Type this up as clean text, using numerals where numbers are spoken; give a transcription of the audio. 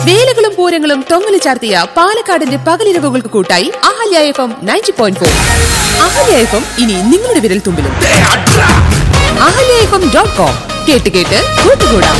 വേലകളും പൂരങ്ങളും തൊങ്ങല് ചാർത്തിയ പാലക്കാടിന്റെ പകലിരവുകൾക്ക് കൂട്ടായി അഹല്യ FM 90.4. അഹല്യ FM ഇനി നിങ്ങളുടെ വിരൽ തുമ്പിലും. ahല്യ FM.com കേട്ട് കേട്ട് കൂട്ടുകൂടാം.